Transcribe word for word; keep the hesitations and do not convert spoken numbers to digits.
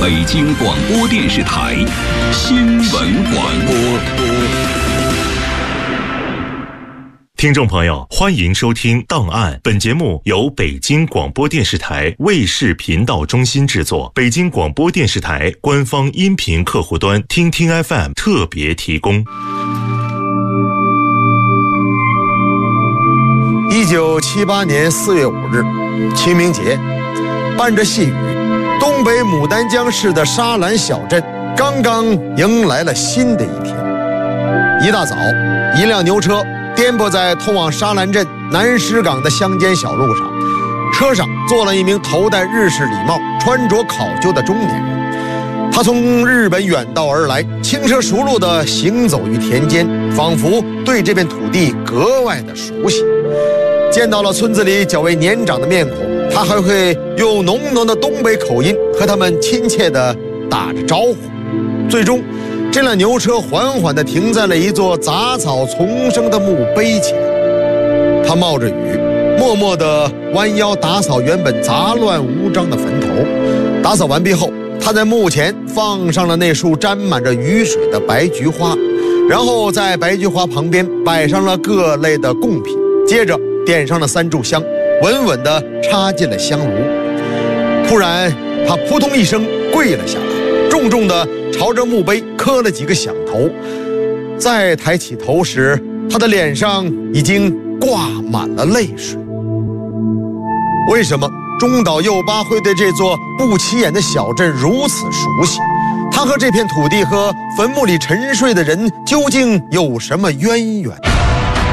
北京广播电视台新闻广播。 听众朋友，欢迎收听《档案》。本节目由北京广播电视台卫视频道中心制作，北京广播电视台官方音频客户端听听 F M 特别提供。 一九七八年四月五日，清明节，伴着细雨，东北牡丹江市的沙兰小镇刚刚迎来了新的一天。一大早，一辆牛车颠簸在通往沙兰镇南石港的乡间小路上，车上坐了一名头戴日式礼帽、穿着考究的中年人。他从日本远道而来，轻车熟路地行走于田间，仿佛对这片土地格外的熟悉。见到了村子里较为年长的面孔，他还会用浓浓的东北口音和他们亲切地打着招呼。最终，这辆牛车缓缓地停在了一座杂草丛生的墓碑前。他冒着雨，默默地弯腰打扫原本杂乱无章的坟头。打扫完毕后，他在墓前放上了那束沾满着雨水的白菊花，然后在白菊花旁边摆上了各类的贡品，接着点上了三炷香，稳稳地插进了香炉。突然，他扑通一声跪了下来，重重地朝着墓碑磕了几个响头。再抬起头时，他的脸上已经挂满了泪水。为什么中岛佑八会对这座不起眼的小镇如此熟悉？他和这片土地和坟墓里沉睡的人究竟有什么渊源？